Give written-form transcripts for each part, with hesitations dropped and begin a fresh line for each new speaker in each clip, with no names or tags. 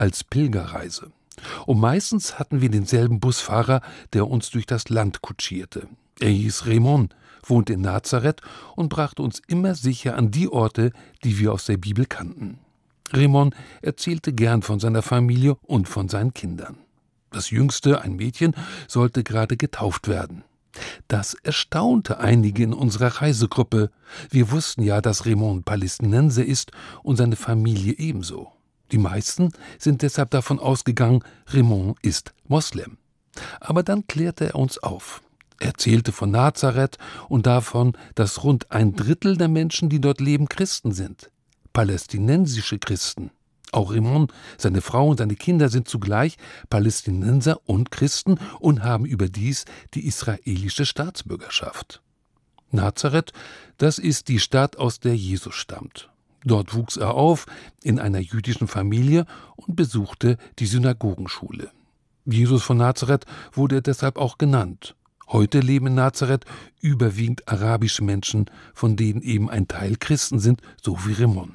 als Pilgerreise. Und meistens hatten wir denselben Busfahrer, der uns durch das Land kutschierte. Er hieß Raymond, wohnte in Nazareth und brachte uns immer sicher an die Orte, die wir aus der Bibel kannten. Raymond erzählte gern von seiner Familie und von seinen Kindern. Das Jüngste, ein Mädchen, sollte gerade getauft werden. Das erstaunte einige in unserer Reisegruppe. Wir wussten ja, dass Raymond Palästinenser ist und seine Familie ebenso. Die meisten sind deshalb davon ausgegangen, Raymond ist Moslem. Aber dann klärte er uns auf. Er erzählte von Nazareth und davon, dass rund 1/3 der Menschen, die dort leben, Christen sind. Palästinensische Christen. Auch Raymond, seine Frau und seine Kinder sind zugleich Palästinenser und Christen und haben überdies die israelische Staatsbürgerschaft. Nazareth, das ist die Stadt, aus der Jesus stammt. Dort wuchs er auf, in einer jüdischen Familie und besuchte die Synagogenschule. Jesus von Nazareth wurde er deshalb auch genannt. Heute leben in Nazareth überwiegend arabische Menschen, von denen eben ein Teil Christen sind, so wie Raymond.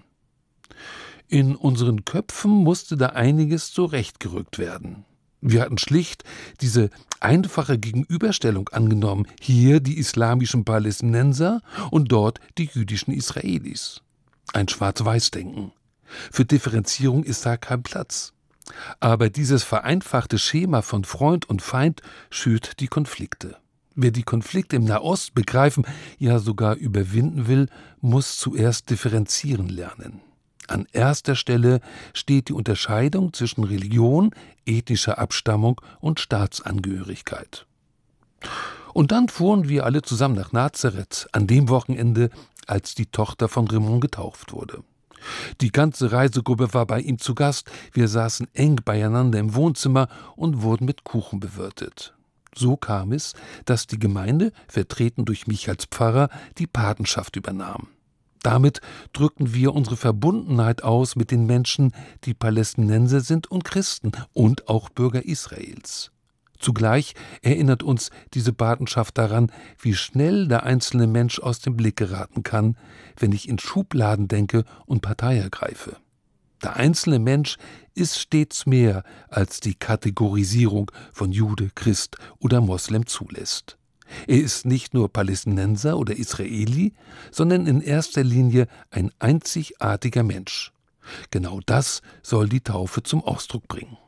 In unseren Köpfen musste da einiges zurechtgerückt werden. Wir hatten schlicht diese einfache Gegenüberstellung angenommen, hier die islamischen Palästinenser und dort die jüdischen Israelis. Ein Schwarz-Weiß-Denken. Für Differenzierung ist da kein Platz. Aber dieses vereinfachte Schema von Freund und Feind schürt die Konflikte. Wer die Konflikte im Nahost begreifen, ja sogar überwinden will, muss zuerst differenzieren lernen. An erster Stelle steht die Unterscheidung zwischen Religion, ethnischer Abstammung und Staatsangehörigkeit. Und dann fuhren wir alle zusammen nach Nazareth an dem Wochenende, als die Tochter von Raymond getauft wurde. Die ganze Reisegruppe war bei ihm zu Gast, wir saßen eng beieinander im Wohnzimmer und wurden mit Kuchen bewirtet. So kam es, dass die Gemeinde, vertreten durch mich als Pfarrer, die Patenschaft übernahm. Damit drückten wir unsere Verbundenheit aus mit den Menschen, die Palästinenser sind und Christen und auch Bürger Israels. Zugleich erinnert uns diese Patenschaft daran, wie schnell der einzelne Mensch aus dem Blick geraten kann, wenn ich in Schubladen denke und Partei ergreife. Der einzelne Mensch ist stets mehr, als die Kategorisierung von Jude, Christ oder Moslem zulässt. Er ist nicht nur Palästinenser oder Israeli, sondern in erster Linie ein einzigartiger Mensch. Genau das soll die Taufe zum Ausdruck bringen.